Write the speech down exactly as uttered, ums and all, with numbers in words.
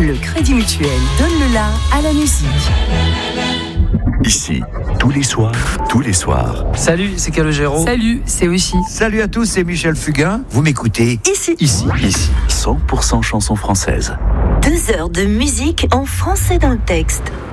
Le Crédit Mutuel donne le la à la musique. Ici, tous les soirs, tous les soirs. Salut, c'est Calogero. Salut, c'est Oshi. Salut à tous, c'est Michel Fugain. Vous m'écoutez Ici. Ici. Ici, cent pour cent chansons françaises. Deux heures de musique en français dans le texte.